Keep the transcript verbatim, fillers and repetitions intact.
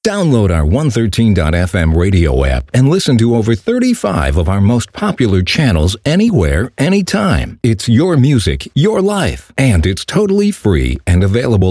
Download our one thirteen dot f m radio app and listen to over thirty-five of our most popular channels anywhere, anytime. It's your music, your life, and it's totally free and available